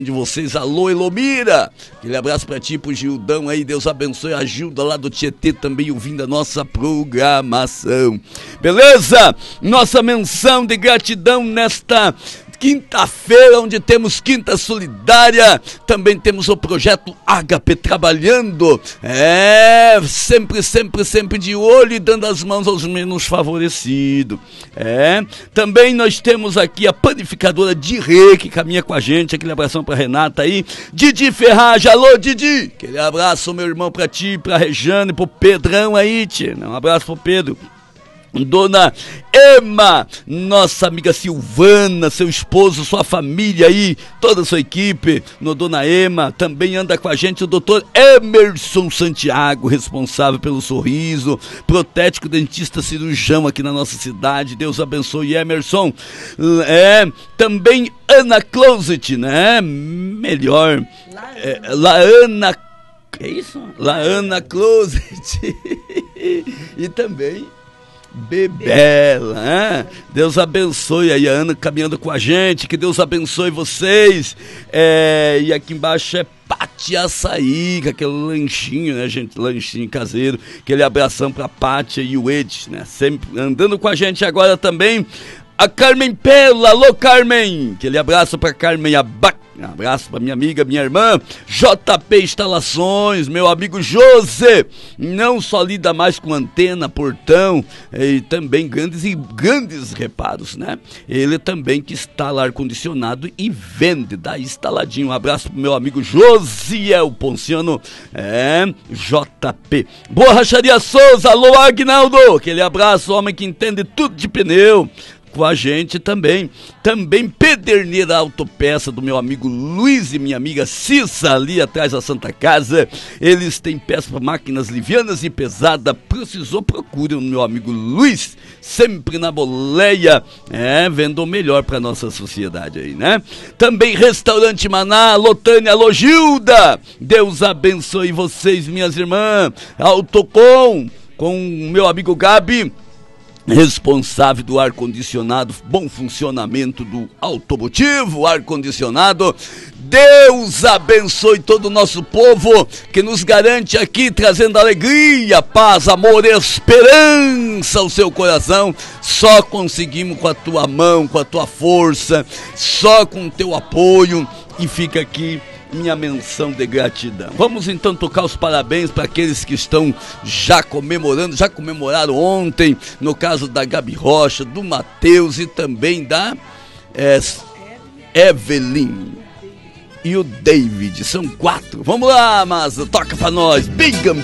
de vocês, alô Elomira, aquele abraço pra ti, pro Gildão aí, Deus abençoe a Gilda lá do Tietê também ouvindo a nossa programação, beleza? Nossa menção de gratidão nesta quinta-feira, onde temos Quinta Solidária, também temos o projeto Ágape trabalhando, sempre de olho e dando as mãos aos menos favorecidos, também nós temos aqui a panificadora de Rê, que caminha com a gente, aquele abração pra Renata aí, Didi Ferragem, alô Didi, aquele abraço meu irmão pra ti, pra Rejane, pro Pedrão aí, tia, um abraço pro Pedro. Dona Ema, nossa amiga Silvana, seu esposo, sua família aí, toda a sua equipe, no Dona Ema, também anda com a gente o doutor Emerson Santiago, responsável pelo sorriso, protético, dentista, cirurgião aqui na nossa cidade, Deus abençoe Emerson, também Ana Closet, né, melhor, Laana, é isso? Laana Closet, e também Bebela, Deus abençoe aí a Ana caminhando com a gente, que Deus abençoe vocês, e aqui embaixo é Pati Açaí, com aquele lanchinho, né gente, lanchinho caseiro, aquele abração pra Pati e o Ed, né, sempre andando com a gente agora também, a Carmen Pela, alô Carmen, aquele abraço pra Carmen Abac. Um abraço para minha amiga, minha irmã, JP Instalações, meu amigo José, não só lida mais com antena, portão, e também grandes reparos, né? Ele também que instala ar-condicionado e vende, dá instaladinho. Um abraço pro meu amigo Josiel Ponciano, JP. Borracharia Souza, alô Agnaldo, aquele abraço, homem que entende tudo de pneu. Com a gente também Pederneira Autopeça do meu amigo Luiz e minha amiga Cissa ali atrás da Santa Casa, eles têm peças para máquinas livianas e pesadas, precisou, procure o meu amigo Luiz, sempre na boleia, vendo o melhor para nossa sociedade aí, né? Também Restaurante Maná, Lotânia, alô Gilda, Deus abençoe vocês, minhas irmãs, Autocom, com o meu amigo Gabi, responsável do ar-condicionado, bom funcionamento do automotivo, ar-condicionado. Deus abençoe todo o nosso povo que nos garante aqui, trazendo alegria, paz, amor, esperança ao seu coração. Só conseguimos com a tua mão, com a tua força, só com o teu apoio, e fica aqui minha menção de gratidão. Vamos então tocar os parabéns para aqueles que estão já comemoraram ontem, no caso da Gabi Rocha, do Matheus e também da Evelyn e o David, são 4. Vamos lá, mas toca pra nós, Big